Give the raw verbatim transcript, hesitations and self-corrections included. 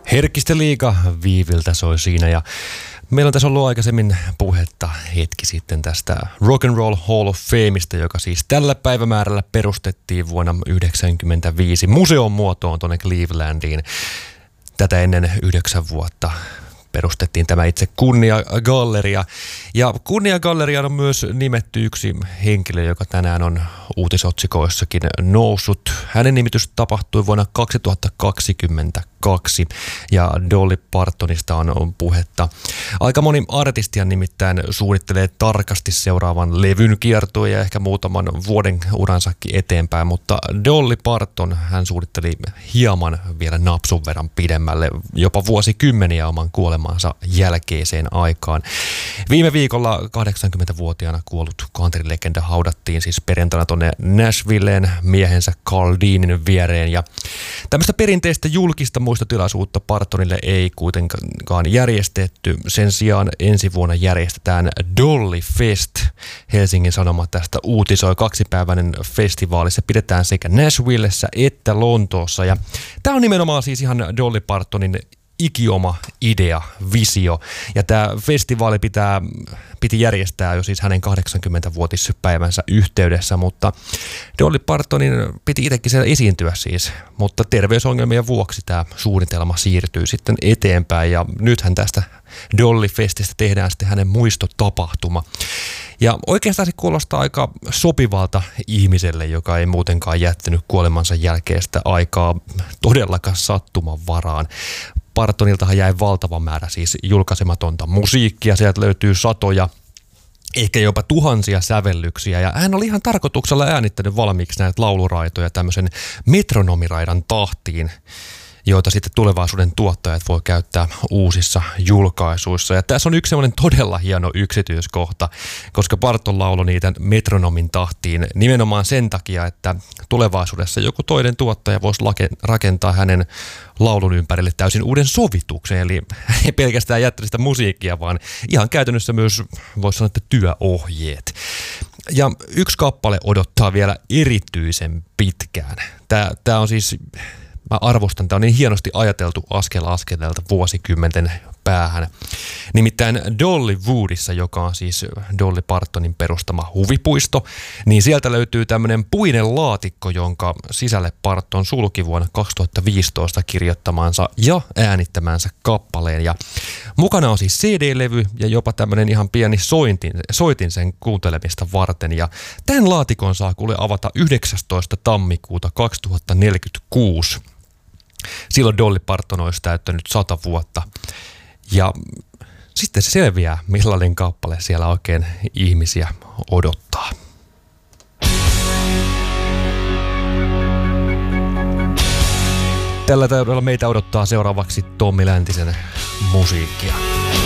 Herkkistä liiga Viiviltä soi siinä ja meillä on tässä ollut aikaisemmin puhetta hetki sitten tästä Rock and Roll Hall of Fameista, joka siis tällä päivämäärällä perustettiin vuonna yhdeksänkymmentäviisi museon muotoon tuonne Clevelandiin. Tätä ennen yhdeksän vuotta perustettiin tämä itse kunniagalleria. Ja kunniagalleriaan on myös nimetty yksi henkilö, joka tänään on uutisotsikoissakin noussut. Hänen nimitys tapahtui vuonna kaksituhattakaksikymmentäkaksi ja Dolly Partonista on puhetta. Aika moni artistia nimittäin suunnittelee tarkasti seuraavan levyn kiertueen ja ehkä muutaman vuoden uransakin eteenpäin, mutta Dolly Parton hän suunnitteli hieman vielä napsun verran pidemmälle, jopa vuosikymmeniä oman kuolemansa jälkeiseen aikaan. Viime viikolla kahdeksankymmentävuotiaana kuollut country-legenda haudattiin siis perjantaina tuonne Nashvilleen miehensä Carl Deanin viereen ja tämmöistä perinteistä julkista muistotilaisuutta Partonille ei kuitenkaan järjestetty. Sen sijaan ensi vuonna järjestetään Dolly Fest. Helsingin Sanomat tästä uutisoi kaksipäiväinen festivaali. Se pidetään sekä Nashvillessä että Lontoossa ja tämä on nimenomaan siis ihan Dolly Partonin ikioma idea, visio. Ja tämä festivaali pitää, piti järjestää jo siis hänen kahdeksankymmentävuotispäivänsä yhteydessä, mutta Dolly Partonin piti itsekin siellä esiintyä siis, mutta terveysongelmien vuoksi tämä suunnitelma siirtyy sitten eteenpäin ja nythän tästä Dolly Festistä tehdään sitten hänen muistotapahtuma. Ja oikeastaan se kuulostaa aika sopivalta ihmiselle, joka ei muutenkaan jättänyt kuolemansa jälkeistä aikaa todellakaan sattuman varaan. Partoniltahan jäi valtava määrä siis julkaisematonta musiikkia, sieltä löytyy satoja, ehkä jopa tuhansia sävellyksiä ja hän oli ihan tarkoituksella äänittänyt valmiiksi näitä lauluraitoja tämmöisen metronomiraidan tahtiin, joita sitten tulevaisuuden tuottajat voi käyttää uusissa julkaisuissa. Ja tässä on yksi semmoinen todella hieno yksityiskohta, koska Parton lauloi niitä metronomin tahtiin nimenomaan sen takia, että tulevaisuudessa joku toinen tuottaja voisi rakentaa hänen laulun ympärille täysin uuden sovituksen. Eli ei pelkästään jättänyt sitä musiikkia, vaan ihan käytännössä myös voisi sanoa, että työohjeet. Ja yksi kappale odottaa vielä erityisen pitkään. Tämä, tämä on siis... Mä arvostan, tämä on niin hienosti ajateltu askel askeleelta vuosikymmenten päähän. Nimittäin Dollywoodissa, joka on siis Dolly Partonin perustama huvipuisto, niin sieltä löytyy tämmöinen puinen laatikko, jonka sisälle Parton sulki vuonna kaksituhattaviisitoista kirjoittamansa ja äänittämänsä kappaleen. Ja mukana on siis C D-levy ja jopa tämmöinen ihan pieni soitin, soitin sen kuuntelemista varten. Ja tämän laatikon saa kuule avata yhdeksästoista tammikuuta kaksituhattaneljäkymmentäkuusi. Silloin Dolly Parton olisi täyttänyt sata vuotta. Ja sitten se selviää, millainen kappale siellä oikein ihmisiä odottaa. Tällä tavalla meitä odottaa seuraavaksi Tommi Läntisen musiikkia.